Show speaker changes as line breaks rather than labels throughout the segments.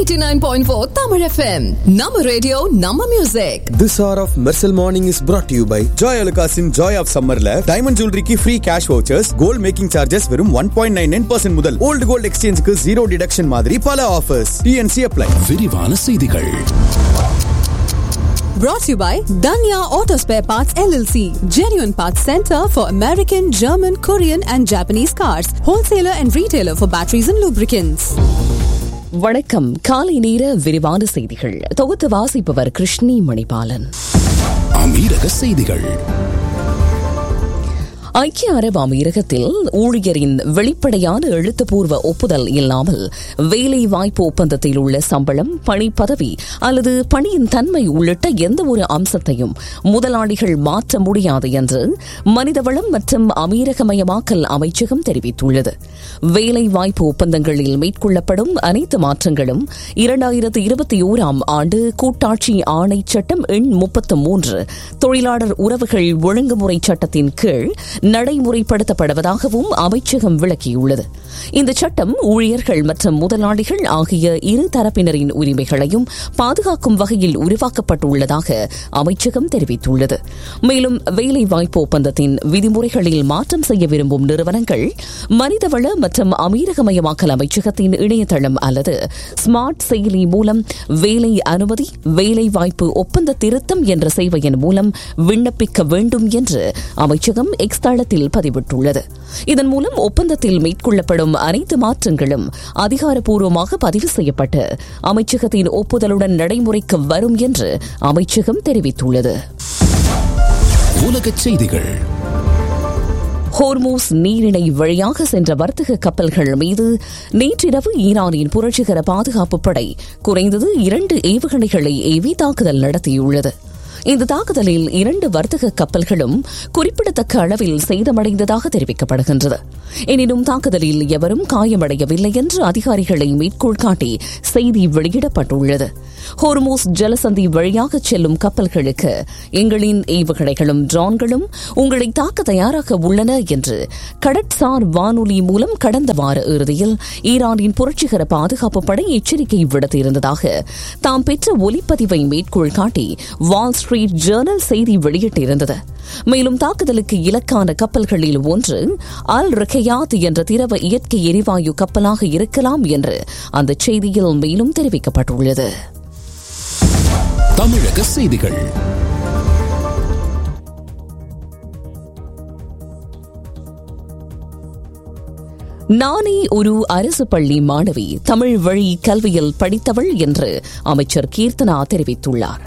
89.4 Tamil FM. Nama radio, Nama music.
This hour of Mersal Morning is brought to you by Joy Alukasin Joy of Summerல diamond ஜுவல்லரிக்கு free cash vouchers, gold making charges வெறும் 1.99% முதல், old gold exchangeக்கு zero deduction மாதிரி பல offers. TNC apply.
விரிவான செய்திகள்.
Brought to you by Danya Auto Spare Parts LLC, genuine parts center for American, German, Korean and Japanese cars, wholesaler and retailer for batteries and lubricants.
வணக்கம். காலை நேர விரிவான செய்திகள் தொகுத்து வாசிப்பவர் கிருஷ்ணி மணிபாலன்.
அமீரக செய்திகள்.
ஐக்கிய அரபு அமீரகத்தில் ஊழியரின் வெளிப்படையான எழுத்துப்பூர்வ ஒப்புதல் இல்லாமல் வேலை வாய்ப்பு ஒப்பந்தத்தில் உள்ள சம்பளம், பணி பதவி அல்லது பணியின் தன்மை உள்ளிட்ட எந்த ஒரு அம்சத்தையும் முதலாளிகள் மாற்ற முடியாது என்று மனிதவளம் மற்றும் அமீரகமயமாக்கல் அமைச்சகம் தெரிவித்துள்ளது. வேலை வாய்ப்பு ஒப்பந்தங்களில் மேற்கொள்ளப்படும் அனைத்து மாற்றங்களும் 2021ஆம் ஆண்டு கூட்டாட்சி ஆணை சட்டம் எண் 33 தொழிலாளர் உறவுகள் ஒழுங்குமுறை சட்டத்தின் கீழ் நடைமுறைப்படுத்தப்படுவதாகவும் அமைச்சகம் விளக்கியுள்ளது. இந்த சட்டம் ஊழியர்கள் மற்றும் முதலாளிகள் ஆகிய இரு தரப்பினரின் உரிமைகளையும் பாதுகாக்கும் வகையில் உருவாக்கப்பட்டுள்ளதாக அமைச்சகம் தெரிவித்துள்ளது. மேலும் வேலைவாய்ப்பு ஒப்பந்தத்தின் விதிமுறைகளில் மாற்றம் செய்ய விரும்பும் நிறுவனங்கள் மனிதவள மற்றும் அமீரகமயமாக்கல் அமைச்சகத்தின் இணையதளம் அல்லது ஸ்மார்ட் செயலி மூலம் வேலை அனுமதி, வேலைவாய்ப்பு ஒப்பந்த திருத்தம் என்ற சேவையின் மூலம் விண்ணப்பிக்க வேண்டும் என்று அமைச்சகம் எக்ஸ் தளத்தில் பதிவிட்டுள்ளது. இதன் மூலம் ஒப்பந்தத்தில் மேற்கொள்ளப்படும் அனைத்து மாற்றங்களும் அதிகாரப்பூர்வமாக பதிவு செய்யப்பட்டு அமைச்சகத்தின் ஒப்புதலுடன் நடைமுறைக்கு வரும் என்று அமைச்சகம் தெரிவித்துள்ளது.
உலகச் செய்திகள்.
ஹோர்மூஸ் நீரிணை வழியாக சென்ற வர்த்தக கப்பல்கள் மீது நேற்றிரவு ஈரானின் புரட்சிகர பாதுகாப்பு படை குறைந்தது 2 ஏவுகணைகளை ஏவி தாக்குதல் நடத்தியுள்ளது. இந்த தாக்குதலில் 2 வர்த்தக கப்பல்களும் குறிப்பிடத்தக்க அளவில் சேதமடைந்ததாக தெரிவிக்கப்படுகின்றது. எனினும் தாக்குதலில் எவரும் காயமடையவில்லை என்று அதிகாரிகளை மேற்கோள் காட்டி செய்தி வெளியிடப்பட்டுள்ளது. ஹோர்மூஸ் ஜலசந்தி வழியாக செல்லும் கப்பல்களுக்கு எங்களின் ஏவுகணைகளும் ட்ரோன்களும் உங்களை தாக்க தயாராக உள்ளன என்று கடற்சார் வானொலி மூலம் கடந்த வார இறுதியில் ஈரானின் புரட்சிகர பாதுகாப்பு படை எச்சரிக்கை விடுத்திருந்ததாக தாம் பெற்ற ஒலிப்பதிவை மேற்கோள் காட்டி வால் ஸ்ட்ரீட் ஜேர்னல் செய்தி வெளியிட்டிருந்தது. மேலும் தாக்குதலுக்கு இலக்கான கப்பல்களில் ஒன்று அல் ரக்கையாத் என்ற திரவ இயற்கை எரிவாயு கப்பலாக இருக்கலாம் என்று அந்த செய்தியில் மேலும் தெரிவிக்கப்பட்டுள்ளது.
தமிழக செய்திகள்.
நானே ஒரு அரசு பள்ளி மாணவி, தமிழ் வழி கல்வியில் படித்தவள் என்று அமைச்சர் கீர்த்தனா தெரிவித்துள்ளார்.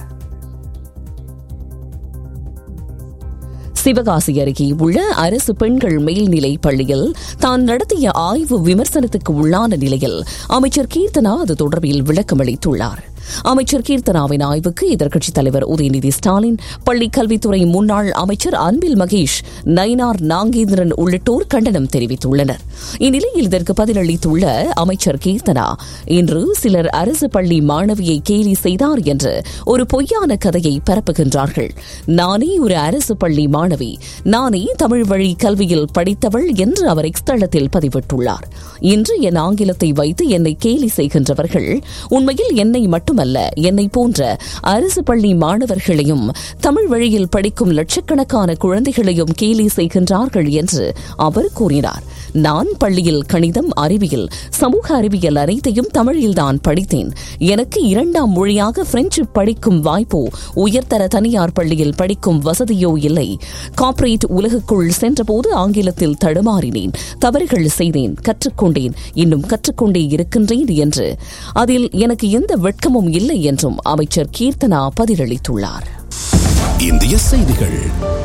சிவகாசி அருகே உள்ள அரசு பெண்கள் மேல்நிலை பள்ளியில் தான் நடத்திய ஆய்வு விமர்சனத்துக்கு உள்ளான நிலையில் அமைச்சர் கீர்த்தனா அது தொடர்பில் விளக்கமளித்துள்ளார். அமைச்சர் கீர்த்தனாவின் ஆய்வுக்கு எதிர்க்கட்சித் தலைவர் உதயநிதி ஸ்டாலின், பள்ளிக் கல்வித்துறை முன்னாள் அமைச்சர் அன்பில் மகேஷ், நயினார் நாகேந்திரன் உள்ளிட்டோர் கண்டனம் தெரிவித்துள்ளனர். இந்நிலையில் இதற்கு பதிலளித்துள்ள அமைச்சர் கீர்த்தனா, இன்று சிலர் அரசு பள்ளி மாணவியை கேலி செய்தார் என்று ஒரு பொய்யான கதையை பரப்புகின்றார்கள். நானே ஒரு அரசு பள்ளி மாணவி, நானே தமிழ் வழி கல்வியில் படித்தவள் என்று அவர் எக்ஸ் தளத்தில் பதிவிட்டுள்ளார். இன்று என் ஆங்கிலத்தை வைத்து என்னை கேலி செய்கின்றவர்கள் உண்மையில் என்னை மட்டும் என்னை போன்ற அரசு பள்ளி மாணவர்களையும் தமிழ் வழியில் படிக்கும் லட்சக்கணக்கான குழந்தைகளையும் கேலி செய்கின்றார்கள் என்று அவர் கூறினார். நான் பள்ளியில் கணிதம், அறிவியல், சமூக அறிவியல் அனைத்தையும் தமிழில்தான் படித்தேன். எனக்கு 2ஆம் மொழியாக பிரெஞ்சு படிக்கும் வாய்ப்போ உயர்தர தனியார் பள்ளியில் படிக்கும் வசதியோ இல்லை. கார்ப்பரேட் உலகுக்குள் சென்றபோது ஆங்கிலத்தில் தடுமாறினேன், தவறுகள் செய்தேன், கற்றுக்கொண்டேன், இன்னும் கற்றுக்கொண்டே இருக்கின்றேன் என்று அதில் எனக்கு எந்த வெட்கமும் இல்லை என்றும் அமைச்சர் கீர்த்தனா பதிலளித்துள்ளார்.
இந்திய செய்திகள்.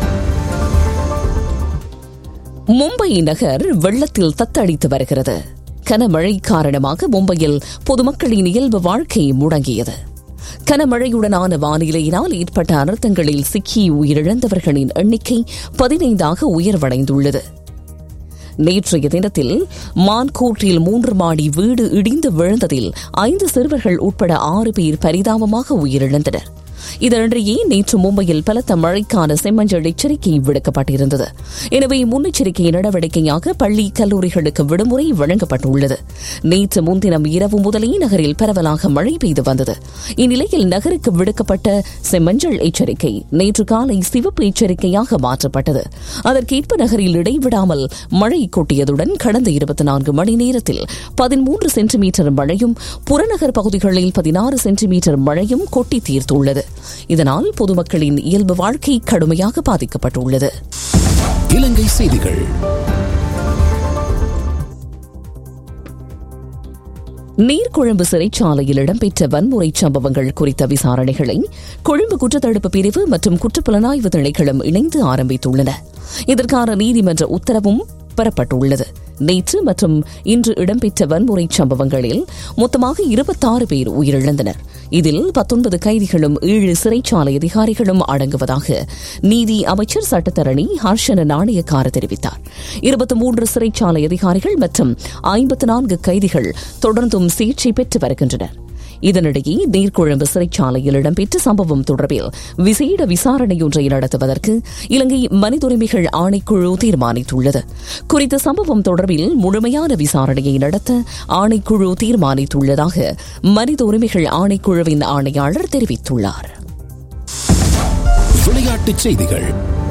மும்பை நகர் வெள்ளத்தில் தத்தளித்து வருகிறது. கனமழை காரணமாக மும்பையில் பொதுமக்களின் இயல்பு வாழ்க்கை முடங்கியது. கனமழையுடனான வானிலையினால் ஏற்பட்ட அனர்த்தங்களில் சிக்கி உயிரிழந்தவர்களின் எண்ணிக்கை 15ஆக உயர்வடைந்துள்ளது. நேற்றைய தினத்தில் மான்கோட்டில் 3 மாடி வீடு இடிந்து விழுந்ததில் 5 சிறுவர்கள் உட்பட 6 பேர் பரிதாபமாக உயிரிழந்தனர். இதனிடையே நேற்று மும்பையில் பலத்த மழைக்கான செம்மஞ்சள் எச்சரிக்கை விடுக்கப்பட்டிருந்தது. எனவே முன்னெச்சரிக்கை நடவடிக்கையாக பள்ளி கல்லூரிகளுக்கு விடுமுறை வழங்கப்பட்டுள்ளது. நேற்று முன்தினம் இரவு முதலே நகரில் பரவலாக மழை பெய்து வந்தது. இந்நிலையில் நகருக்கு விடுக்கப்பட்ட செம்மஞ்சள் எச்சரிக்கை நேற்று காலை சிவப்பு எச்சரிக்கையாக மாற்றப்பட்டது. அதற்கேற்ப நகரில் இடைவிடாமல் மழை கொட்டியதுடன் கடந்த 24 மணி நேரத்தில் 13 சென்டிமீட்டர் மழையும் புறநகர் பகுதிகளில் 16 சென்டிமீட்டர் மழையும் கொட்டி தீர்த்துள்ளது. இதனால் பொதுமக்களின் இயல்பு வாழ்க்கை கடுமையாக பாதிக்கப்பட்டுள்ளது.
இலங்கை செய்திகள்.
நீர்கொழும்பு சிறைச்சாலையில் இடம்பெற்ற வன்முறை சம்பவங்கள் குறித்த விசாரணைகளை கொழும்பு குற்றத்தடுப்பு பிரிவு மற்றும் குற்றப்புலனாய்வு திணைக்களம் இணைந்து ஆரம்பித்துள்ளன. இதற்கான நீதிமன்ற உத்தரவும் பெறப்பட்டுள்ளது. நேற்று மற்றும் இன்று இடம்பெற்ற வன்முறை சம்பவங்களில் மொத்தமாக 26 பேர் உயிரிழந்தனர். இதில் 19 கைதிகளும் 7 சிறைச்சாலை அதிகாரிகளும் அடங்குவதாக நீதி அமைச்சர் சட்டத்தரணி ஹர்ஷன நாணயக்கார தெரிவித்தார். 23 சிறைச்சாலை அதிகாரிகள் மற்றும் 54 கைதிகள் தொடர்ந்தும் சிகிச்சை பெற்று வருகின்றனர். இதனிடையே நீர்கொழும்பு சிறைச்சாலையில் இடம்பெற்ற சம்பவம் தொடர்பில் விசேட விசாரணையொன்றை நடத்துவதற்கு இலங்கை மனித உரிமைகள் ஆணைக்குழு தீர்மானித்துள்ளது. குறித்த சம்பவம் தொடர்பில் முழுமையான விசாரணையை நடத்த ஆணைக்குழு தீர்மானித்துள்ளதாக மனித உரிமைகள் ஆணைக்குழுவின் ஆணையாளர் தெரிவித்துள்ளார்.
விளையாட்டுச் செய்திகள்.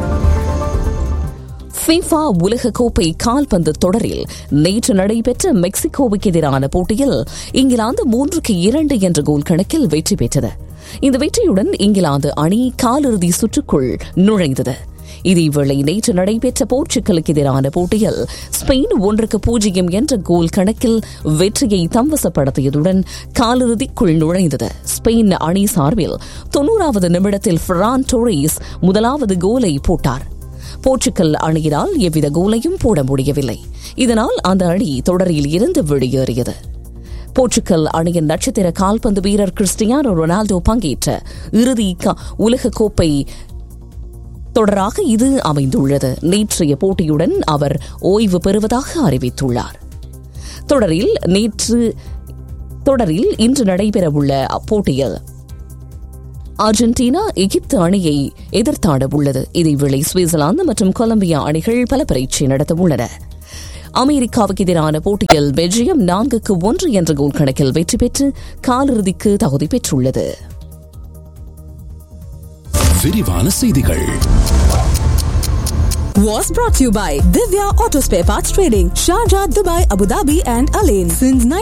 FIFA உலகக்கோப்பை கால்பந்து தொடரில் நேற்று நடைபெற்ற மெக்சிகோவுக்கு எதிரான போட்டியில் இங்கிலாந்து 3-2 என்ற கோல் கணக்கில் வெற்றி பெற்றது. இந்த வெற்றியுடன் இங்கிலாந்து அணி காலிறுதி சுற்றுக்குள் நுழைந்தது. இதேவேளை நேற்று நடைபெற்ற போர்ச்சுகலுக்கு எதிரான போட்டியில் ஸ்பெயின் 1-0 என்ற கோல் கணக்கில் வெற்றியை தம்வசப்படுத்தியதுடன் காலிறுதிக்குள் நுழைந்தது. ஸ்பெயின் அணி சார்பில் 90வது நிமிடத்தில் ஃபெர்ரான் டோரேஸ் முதலாவது கோலை போட்டார். போர்ச்சுகல் அணியினால் எவ்வித கோலையும் போட முடியவில்லை. இதனால் அந்த அணி தொடரில் இருந்து வெளியேறியது. போர்ச்சுகல் அணியின் நட்சத்திர கால்பந்து வீரர் கிறிஸ்டியானோ ரொனால்டோ பங்கேற்ற இறுதி உலகக்கோப்பை தொடராக இது அமைந்துள்ளது. நேற்றைய போட்டியுடன் அவர் ஓய்வு பெறுவதாக அறிவித்துள்ளார். தொடரில் இன்று நடைபெறவுள்ள போட்டியில் அர்ஜென்டினா எகிப்து அணியை எதிர்த்தாட உள்ளது. இதேவேளை சுவிட்சர்லாந்து மற்றும் கொலம்பியா அணிகள் பல பரீட்சை நடத்த உள்ளன. அமெரிக்காவுக்கு எதிரான போட்டியில் பெல்ஜியம் 4-1 என்ற கோல் கணக்கில் வெற்றி பெற்று காலிறுதிக்கு தகுதி பெற்றுள்ளது.
விரிவான செய்திகள்.
Was brought to you by Divya Auto Spare Parts Trading, Sharjah, Dubai, Abu Dhabi and Alain since